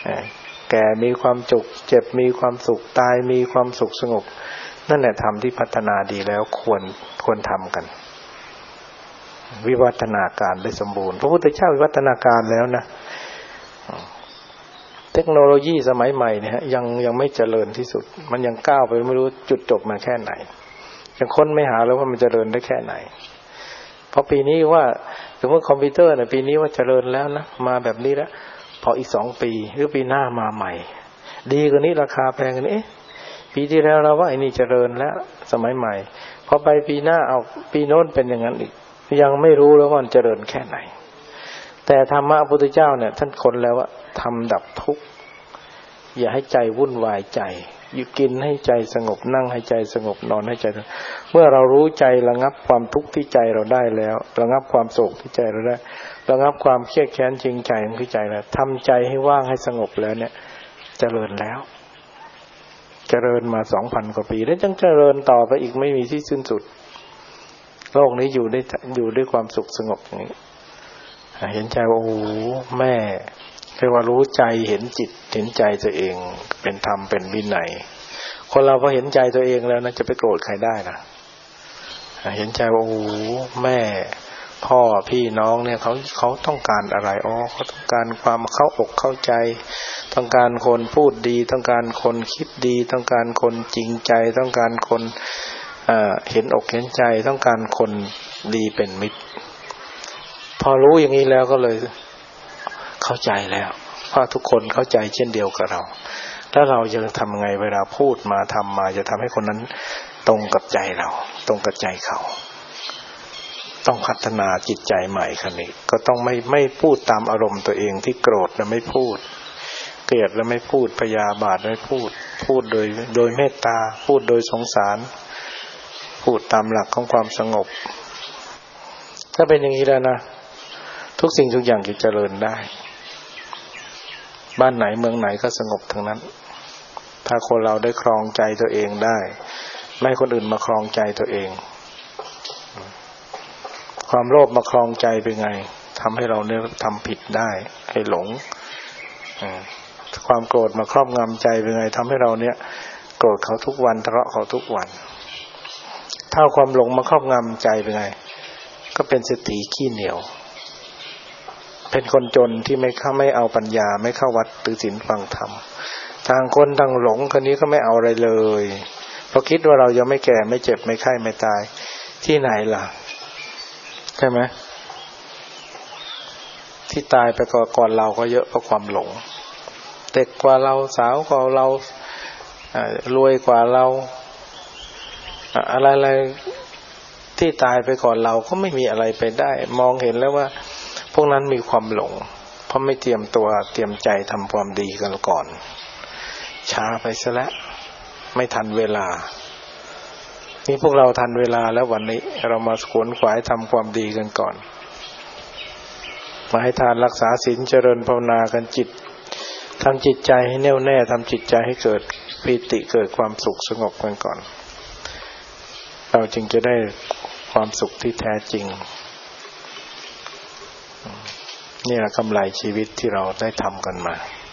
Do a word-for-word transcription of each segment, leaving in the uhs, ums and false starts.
แก่มีความสุขเจ็บมีความสุขตายมีความสุขสงบนั่นแหละธรรมที่พัฒนาดีแล้วควรควรทำกันวิวัฒนาการได้สมบูรณ์พระพุทธเจ้าวิวัฒนาการแล้วนะเทคโนโลยีสมัยใหม่เนี่ยยังยังไม่เจริญที่สุดมันยังก้าวไปไม่รู้จุดจบมาแค่ไหนยังค้นไม่หาแล้วว่ามันเจริญได้แค่ไหนเพราะปีนี้ว่าสมมติคอมพิวเตอร์เนี่ยปีนี้ว่าเจริญแล้วนะมาแบบนี้แล้วพออีกสองปีหรือปีหน้ามาใหม่ดีกว่านี้ราคาแพงกว่านี้เอ๊ะปีที่แล้วเราว่าไอ้นี่เจริญแล้วสมัยใหม่พอไปปีหน้าเอาปีโน้นเป็นอย่างนั้นอีกยังไม่รู้แล้วว่ามันเจริญแค่ไหนแต่ธรรมะพระพุทธเจ้าเนี่ยท่านค้นแล้วว่าทำดับทุกข์อย่าให้ใจวุ่นวายใจอยู่กินให้ใจสงบนั่งให้ใจสงบนอนให้ใจเมื่อเรารู้ใจระงับความทุกข์ที่ใจเราได้แล้วระงับความโศกที่ใจเราได้ระงับความเครียดแค้นจริงใจของใจแล้วทำใจให้ว่างให้สงบแล้วเนี่ยเจริญแล้วเจริญมา สองพัน กว่าปีแล้วยังเจริญต่อไปอีกไม่มีที่สิ้นสุดโลกนี้อยู่ได้อยู่ด้วยความสุขสงบอย่างนี้เห็นใจว่าโอ้แม่เรียกว่ารู้ใจเห็นจิตเห็นใจตัวเองเป็นธรรมเป็นวินัยคนเราพอเห็นใจตัวเองแล้วนะจะไปโกรธใครได้นะเห็นใจว่าโอ้แม่พ่อพี่น้องเนี่ยเขาเขาต้องการอะไรอ๋อเขาต้องการความเข้าอกเข้าใจต้องการคนพูดดีต้องการคนคิดดีต้องการคนจริงใจต้องการคนเอ่อเห็นอกเห็นใจต้องการคนดีเป็นมิตรพอรู้อย่างนี้แล้วก็เลยเข้าใจแล้วเพราะทุกคนเข้าใจเช่นเดียวกับเราแล้วเราจะทำไงเวลาพูดมาทำมาจะทำให้คนนั้นตรงกับใจเราตรงกับใจเขาต้องพัฒนาจิตใจใหม่คันนี้ก็ต้องไม่ไม่พูดตามอารมณ์ตัวเองที่โกรธแล้วไม่พูดเกลียดแล้วไม่พูดพยาบาทไม่พูดพูดโดยโดยเมตตาพูดโดยสงสารพูดตามหลักของความสงบถ้าเป็นอย่างนี้แล้วนะทุกสิ่งทุกอย่างจะเจริญได้บ้านไหนเมืองไหนก็สงบทั้งนั้นถ้าคนเราได้ครองใจตัวเองได้ไม่ให้คนอื่นมาครองใจตัวเองความโลภมาครองใจเป็นไงทำให้เราเนี่ยทำผิดได้ให้หลงความโกรธมาครอบงำใจเป็นไงทำให้เราเนี่ยโกรธเขาทุกวันทะเลาะเขาทุกวันถ้าความหลงมาครอบงำใจเป็นไงก็เป็นเศรษฐีขี้เหนียวเป็นคนจนที่ไม่เข้าไม่เอาปัญญาไม่เข้าวัดถือศีลฟังธรรมทางคนทางหลงคนนี้ก็ไม่เอาอะไรเลยเพราะคิดว่าเรายังไม่แก่ไม่เจ็บไม่ไข้ไม่ตายที่ไหนล่ะใช่ไหมที่ตายไปก่อนเราก็เยอะเพราะความหลงเด็กกว่าเราสาวกว่าเรารวยกว่าเราอะไรๆที่ตายไปก่อนเราก็ไม่มีอะไรไปได้มองเห็นแล้วว่าพวกนั้นมีความหลงเพราะไม่เตรียมตัวเตรียมใจทำความดีกันก่อนช้าไปซะแล้วไม่ทันเวลานี่พวกเราทันเวลาแล้ววันนี้เรามาขวนขวายทำความดีกันก่อนมาให้ทานรักษาศีลเจริญภาวนากันจิตทำจิตใจให้แน่วแน่ทำจิตใจให้เกิดปีติเกิดความสุขสงบกันก่อนเราจึงจะได้ความสุขที่แท้จริงนี่แหละกำไรชีวิตที่เราได้ทำกันมา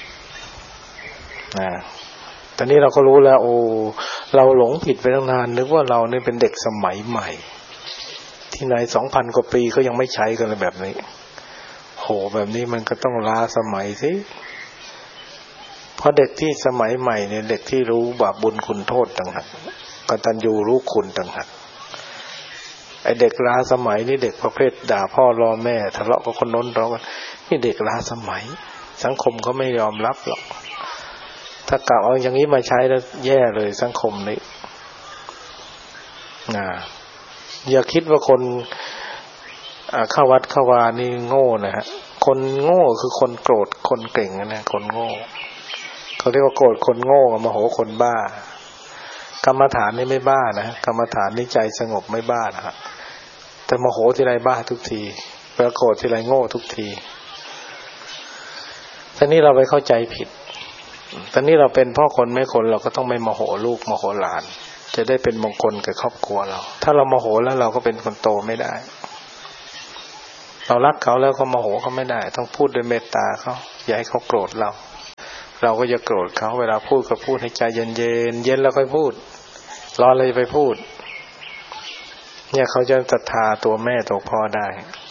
นะตอนนี้เราก็รู้แล้วโอ้เราหลงผิดไปตั้งนานนึกว่าเราเนี่ยเป็นเด็กสมัยใหม่ที่ไหน สองพัน กว่าปีก็ยังไม่ใช้กันเลยแบบนี้โหแบบนี้มันก็ต้องล้าสมัยสิเพราะเด็กที่สมัยใหม่เนี่ยเด็กที่รู้บาปบุญคุณโทษต่างหากกตัญญูรู้คุณต่างหากไอเด็กล้าสมัยนี่เด็กประเภทด่าพ่อรอแม่ทะเลาะกับคนโน้นทะเลาะกันนี่เด็กล้าสมัยสังคมเขาไม่ยอมรับหรอกถ้ากลับเอาอย่างนี้มาใช้แล้วแย่เลยสังคมนี้นะอย่าคิดว่าคนเข้าวัดเข้าวานี่โง่นะฮะคนโง่คือคนโกรธคนเก่งนะคนโง่เขาเรียกว่าโกรธคนโง่โมโหคนบ้ากรรมฐานนี่ไม่บ้านะกรรมฐานนี่ใจสงบไม่บ้านะฮะแต่โมโหทีไรบ้าทุกทีเวลาโกรธทีไรโง่ทุกทีตอนนี้เราไปเข้าใจผิดตอนนี้เราเป็นพ่อคนแม่คนเราก็ต้องไม่โมโหลูกโมโหหลานจะได้เป็นมงคลกับครอบครัวเราถ้าเราโมโหแล้วเราก็เป็นคนโตไม่ได้เรารักเขาแล้วก็โมโหเขาไม่ได้ต้องพูดด้วยเมตตาเขาอย่าให้เขาโกรธเราเราก็จะโกรธเขาเวลาพูดก็พูดให้ใจเย็นเย็นเย็นแล้วค่อยพูดร้อนเลยไปพูดเนี่ยเขาจะศรัทธาตัวแม่ตัวพ่อได้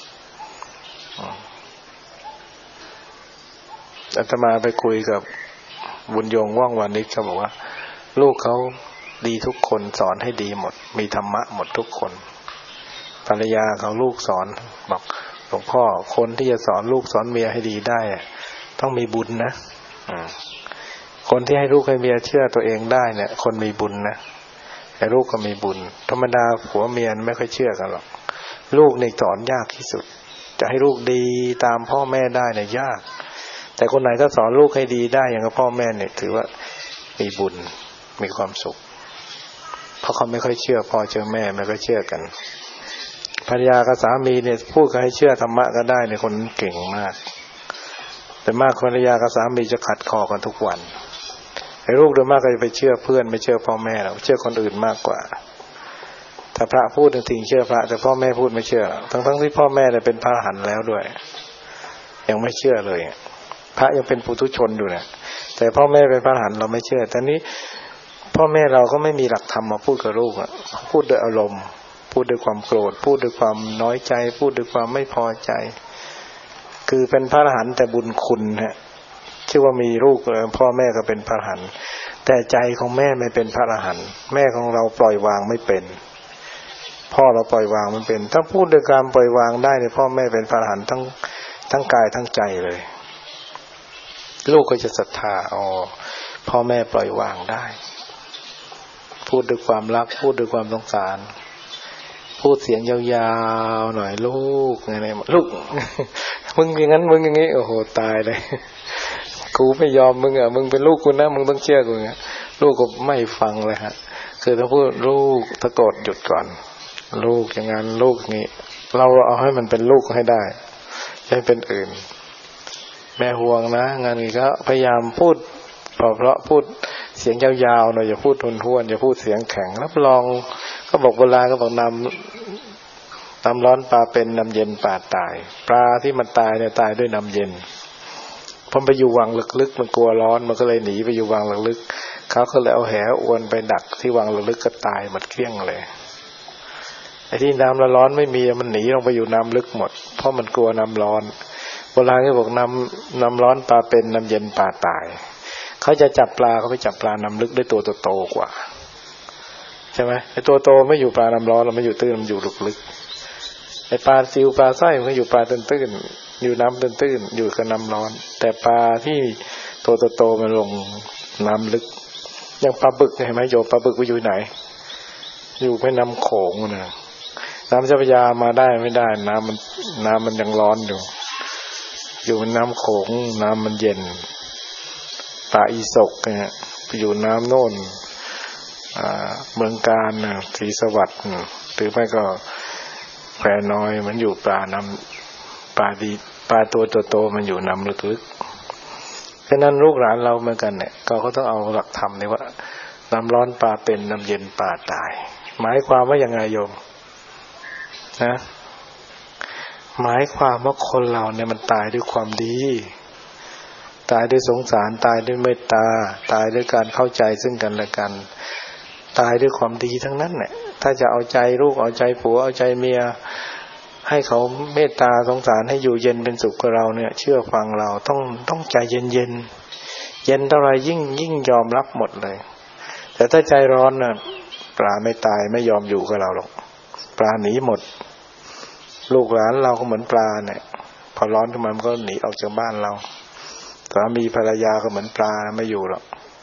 อาตมาไปคุยกับบุญยงว่องวานิชเขาบอกว่าลูกเขาดีทุกคนสอนให้ดีหมดมีธรรมะหมดทุกคนภรรยาเขาลูกสอนบอกหลวงพ่อคนที่จะสอนลูกสอนเมียให้ดีได้ต้องมีบุญนะคนที่ให้ลูกให้เมียเชื่อตัวเองได้เนี่ยคนมีบุญนะแต่ลูกก็มีบุญธรรมดาผัวเมียไม่ค่อยเชื่อกันหรอกลูกนี่สอนยากที่สุดจะให้ลูกดีตามพ่อแม่ได้เนี่ยยากแต่คนไหนถ้าสอนลูกให้ดีได้อย่างกับพ่อแม่เนี่ยถือว่ามีบุญมีความสุขเพราะเขาไม่ค่อยเชื่อพ่อเชื่อแม่ไม่ค่อยเชื่อกันภรรยากับสามีเนี่ยพูดให้เชื่อธรรมะก็ได้เนี่ยคนเก่งมากแต่มากภรรยากับสามีจะขัดคอกันทุกวันไอ้ลูกโดยมากก็จะไปเชื่อเพื่อนไม่เชื่อพ่อแม่หรอกเชื่อคนอื่นมากกว่าถ้าพระพูดจริงๆเชื่อพระแต่พ่อแม่พูดไม่เชื่อทั้งๆที่พ่อแม่เนี่ยเป็นพระอรหันต์แล้วด้วยยังไม่เชื่อเลยพระยังเป็นปุถุชนอยู่เนี่ยแต่พ่อแม่เป็นพระอรหันต์เราไม่เชื่อแต่นี้พ่อแม่เราก็ไม่มีหลักธรรมมาพูดกับลูกอ่ะพูดด้วยอารมณ์พูดด้วยความโกรธพูดด้วยความน้อยใจพูดด้วยความไม่พอใจคือเป็นพระอรหันต์แต่บุญคุณฮะชื่อว่ามีลูกพ่อแม่ก็เป็นพระอรหันต์แต่ใจของแม่ไม่เป็นพระอรหันต์แม่ของเราปล่อยวางไม่เป็นพ่อเราปล่อยวางมันเป็นถ้าพูดด้วยการปล่อยวางได้เนี่ยพ่อแม่เป็นพระอรหันต์ทั้งทั้งกายทั้งใจเลยลูกก็จะศรัทธาอ๋อพ่อแม่ปล่อยวางได้พูดด้วยความรักพูดด้วยความสงสารพูดเสียงยาวๆหน่อยลูกไงเนี่ยลูกมึงอย่างนั้นมึงอย่างนี้โอ้โหตายเลยกูไม่ยอมมึงอ่ะมึงเป็นลูกกูนะมึงต้องเชื่อกูไงลูกก็ไม่ฟังเลยฮะคือถ้าพูดลูกตะโกนหยุดก่อนลูกอย่างนั้นลูกนี้เราเอาให้มันเป็นลูกให้ได้ไม่เป็นอื่นแม่ห่วงนะงานนี้ก็พยายามพูดเพราะเพราะพูดเสียงยาวๆหน่อยอย่าพูดทุนๆอย่าพูดเสียงแข็งรับรองก็บอกโบราณก็บอกน้ำน้ำร้อนปลาเป็นน้ำเย็นปลาตายปลาที่มันตายเนี่ยตายด้วยน้ำเย็นพอไปอยู่วังลึกๆมันกลัวร้อนมันก็เลยหนีไปอยู่วังลึกๆเขาก็เลยเอาแหอวนไปดักที่วังลึกๆก็ตายหมดเกลี้ยงเลยไอ้ที่น้ำร้อนไม่มีมันหนีลงไปอยู่น้ำลึกหมดเพราะมันกลัวน้ำร้อนโบราณก็บอกน้ำน้ำร้อนปลาเป็นน้ำเย็นปลาตายเขาจะจับปลาเขาไปจับปลาน้ำลึกได้ตัวโตๆกว่าใช่ไหมไอ้ตัวโตไม่อยู่ปลาน้ำร้อนเราไม่อยู่ตื้นมันอยู่ลึกๆไอ้ปลาซิวปลาไส้มันก็อยู่ปลาตื้นๆอยู่น้ำตื้นๆอยู่กับน้ำร้อนแต่ปลาที่ตัวโตๆมันลงน้ำลึกอย่างปลาบึกเห็นไหมโยมปลาบึกไปอยู่ไหนอยู่แม่น้ำโขงนะน้ำเจ้าพระยามาได้ไม่ได้น้ำมันน้ำมันยังร้อนอยู่อยู่น้ำโขงน้ำมันเย็นปลาอีสกเนี่ยไปอยู่น้ำโน่นเมืองกาญนะศรีสวัสดิ์หรือไม่ก็แควน้อยมันอยู่ปลาน้ำปลาดีปลาตัวโตๆมันอยู่น้ำลึกๆฉะนั้นลูกหลานเราเหมือนกันเนี่ยเขาก็ต้องเอาหลักธรรมนี่ว่าน้ำร้อนปลาเป็นน้ำเย็นปลาตายหมายความว่ายังไงโยมนะหมายความว่าคนเราเนี่ยมันตายด้วยความดีตายด้วยสงสารตายด้วยเมตตาตายด้วยการเข้าใจซึ่งกันและกันตายด้วยความดีทั้งนั้นแหละถ้าจะเอาใจลูกเอาใจผัวเอาใจเมียให้เขาเมตตาสงสารให้อยู่เย็นเป็นสุขกับเราเนี่ยเชื่อฟังเราต้องต้องใจเย็นเย็นเย็นเท่าไรยิ่งยิ่งยอมรับหมดเลยแต่ถ้าใจร้อนน่ะปลาไม่ตายไม่ยอมอยู่กับเราหรอกปลาหนีหมดลูกหลานเราก็เหมือนปลาเนี่ยพอร้อนขึ้นมามันก็หนีออกจากบ้านเราสามีภรรยาก็เหมือนปลาไม่อยู่หรอก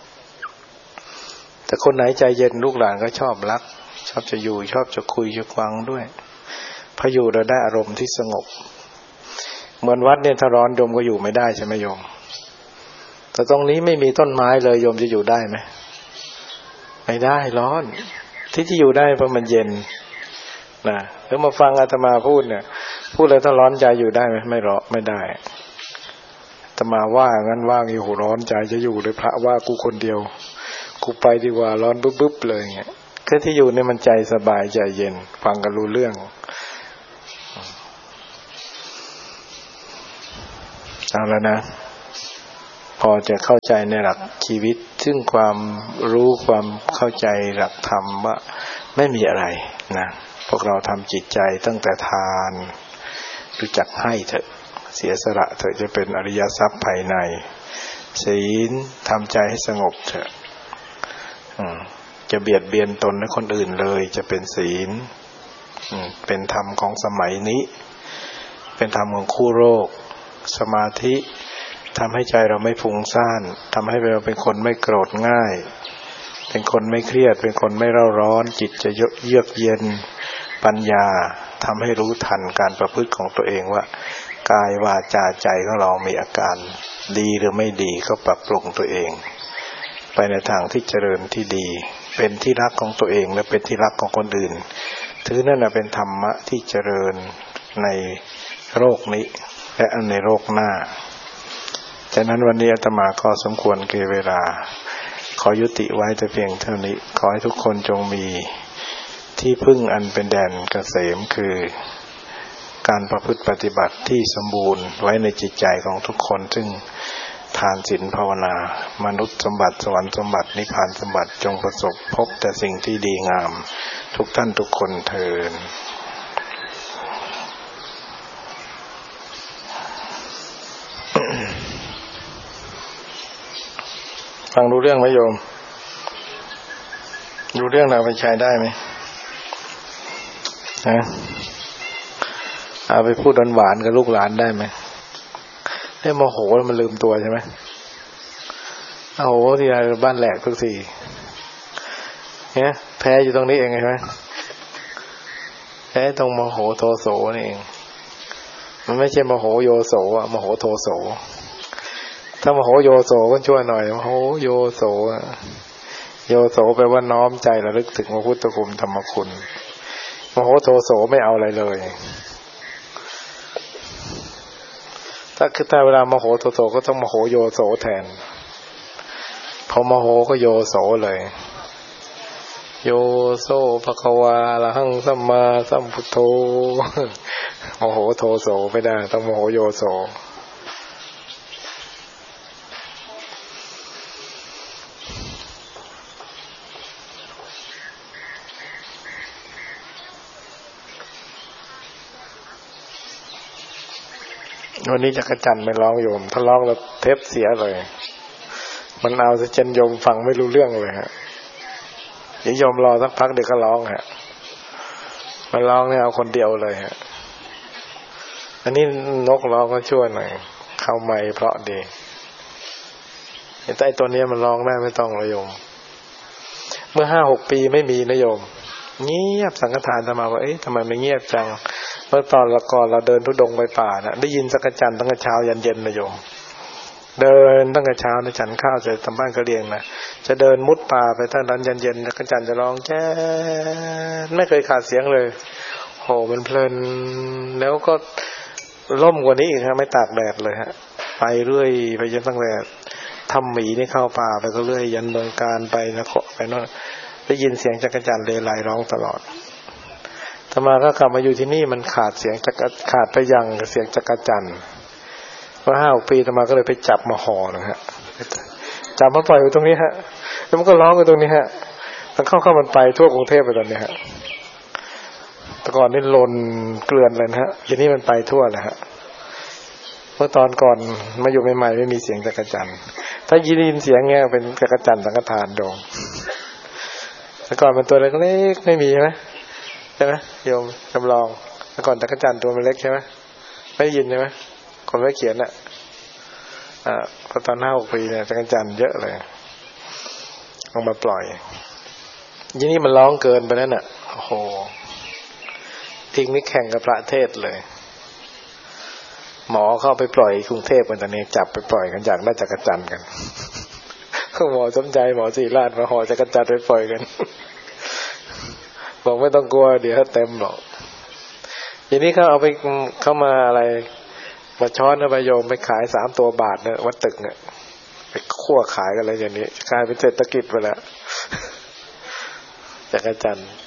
แต่คนไหนใจเย็นลูกหลานก็ชอบรักชอบจะอยู่ชอบจะคุยจะฟังด้วยพออยู่เราได้อารมณ์ที่สงบเหมือนวัดเนี่ยถ้าร้อนโยมก็อยู่ไม่ได้ใช่ไหมโยมแต่ตรงนี้ไม่มีต้นไม้เลยโยมจะอยู่ได้ไหมไม่ได้ร้อนที่ที่อยู่ได้เพราะมันเย็นนะแล้วมาฟังอาตมาพูดเนี่ยพูดแล้วถ้าร้อนใจอยู่ได้ไหมไม่ร้อนไม่ได้อาตมาว่างั้นว่างี้โหร้อนใจจะอยู่เลยพระว่ากูคนเดียวกูไปดีกว่าร้อนบึ๊บๆเลยเงี้ยแค่ที่อยู่เนี่ยมันใจสบายใจเย็นฟังกันรู้เรื่องเอาแล้วนะพอจะเข้าใจในหลักชีวิตซึ่งความรู้ความเข้าใจหลักธรรมว่าไม่มีอะไรนะพวกเราทำจิตใจตั้งแต่ทานรู้จักให้เถอะเสียสละเถอะจะเป็นอริยทรัพย์ภายในศีลทำใจให้สงบเถอะจะเบียดเบียนตนและคนอื่นเลยจะเป็นศีลเป็นธรรมของสมัยนี้เป็นธรรมของคู่โลกสมาธิทำให้ใจเราไม่ฟุ้งซ่านทำให้เราเป็นคนไม่โกรธง่ายเป็นคนไม่เครียดเป็นคนไม่เร่าร้อนจิตจะเยือกเย็นปัญญาทำให้รู้ทันการประพฤติของตัวเองว่ากายวาจาใจของเรามีอาการดีหรือไม่ดีก็ปรับปรุงตัวเองไปในทางที่เจริญที่ดีเป็นที่รักของตัวเองและเป็นที่รักของคนอื่นถือนั่นน่ะเป็นธรรมะที่เจริญในโลกนี้และในโลกหน้าฉะนั้นวันนี้อาตมาก็สมควรแก่เวลาขอยุติไว้แต่เพียงเท่านี้ขอให้ทุกคนจงมีที่พึ่งอันเป็นแดนเกษมคือการประพฤติปฏิบัติที่สมบูรณ์ไว้ในจิตใจของทุกคนซึ่งทานศีลภาวนามนุษย์สมบัติสวรรค์สมบัตินิพพานสมบัติจงประสบพบแต่สิ่งที่ดีงามทุกท่านทุกคนเทอญฟังรู้เรื่องไหมโยมรู้เรื่องเราไปใช้ได้ไหมฮะเอาไปพูดหวานๆกับลูกหลานได้ไหมให้โมโหแล้วมันลืมตัวใช่ไหมโอ้โหที่ไรบ้านแหลกทุกทีเนี่ยแพ้อยู่ตรงนี้เองใช่ไหมแพ้ตรงโมโหโทโสนี่เองมันไม่ใช่โมโหโยโสอะโมโหโทโสถ้าโมโหโยโสก็ช่วยหน่อยโมโหโยโสโยโสแปลว่าน้อมใจระลึกถึงพระพุทธคุณธรรมคุณโมโหโทโสไม่เอาอะไรเลยถ้าคือถ้าเวลาโมโหโทโสก็ต้องโมโหโยโสแทนพอโมโหก็โยโสเลยโยโสภควาอะระหังสัมมาสัมพุทโธโมโหโทโสไม่ได้ต้องโมโหโยโสวันนี้จักรจันทร์ไม่ร้องโยมถ้าร้องแล้วเทปเสียเลยมันเอาซะจนโยมฟังไม่รู้เรื่องเลยฮะเดี๋ยวโยมรอสักพักเดี๋ยวก็ร้องฮะมันร้องเนี่ยเอาคนเดียวเลยฮะอันนี้นกร้องก็ช่วยหน่อยเข้าไมค์เพราะดีแต่ไอ้ตัวนี้มันร้องได้ไม่ต้องเลยโยมเมื่อห้าหกปีไม่มีนะโยมเงียบสังฆทานธรรมาว่าเอ๊ะทำไมไม่เงียบจังเมื่อตอนละก่อนเราเดินทุดงไปป่านะได้ยินสักจันตั้งแต่เช้ายันเย็นนะโยมเดินตั้งแต่เช้านะฉันข้าวจะทำบ้านกระเลียงนะจะเดินมุดป่าไปตั้งนั้นยันเย็นสักจันจะร้องแจ๊ดไม่เคยขาดเสียงเลยโหมันเพลินแล้วก็ร่มกว่านี้อีกฮะไม่ตากแดดเลยฮะไปเรื่อยไปจนตั้งแต่ทำหมีนี่เข้าป่าไปก็เรื่อยยันเมืองการไปนะเคาะไปโน่นได้ยินเสียงจักรจันเลไลร้องตลอดธรรมาก็กลับมาอยู่ที่นี่มันขาดเสียงจักรขาดไปยังเสียงจักรจันว่าห้าปีธรรมาก็เลยไปจับมาห่อนะฮะจับมาปล่อยไว้ตรงนี้ฮะแล้วมันก็ร้องอยู่ตรงนี้ฮะมันเข้าเข้ามันไปทั่วกรุงเทพไปตอนนี้ฮะแต่ก่อนนี่ลนเกลื่อนเลยนะฮะทีนี้มันไปทั่วเลยฮะเมื่อตอนก่อนมาอยู่ใหม่ๆไม่มีเสียงจักรจันถ้ายินเสียงเงี้ยเป็นจักรจันสังฆทานโดงแต่ก่อนมันตัวเล็กๆไม่มีใช่ไหมใช่ไหมโยมจำลองแต่ก่อนจักรจันตัวมันเล็กใช่ไหมไม่ได้ยินใช่ไหมคนไม่เขียนอ่ะอ่าพอตอนห้าหกปีเนี่ยจักรจันเยอะเลยเอามาปล่อยยี่นี่มันร้องเกินไปแล้วน่ะโอ้โหทิ้งนี่แข่งกับพระเทศเลยหมอเข้าไปปล่อยกรุงเทพกันตอนนี้จับไปปล่อยกันจากได้จักรจันกันหมอสมใจหมอศรีราชมาห่อจักรจันไปปล่อยกันบอกไม่ต้องกลัวเดี๋ยวเต็มหรอกทีนี้เขาเอาไปเข้ามาอะไรมาช้อนเอาไปโยมไปขายสามตัวบาทเนี่ยวัดตึกเนี่ยไปคั่วขายกันอะไรอย่างนี้กลายเป็นเศรษฐกิจไปแล้วจักรจันทร์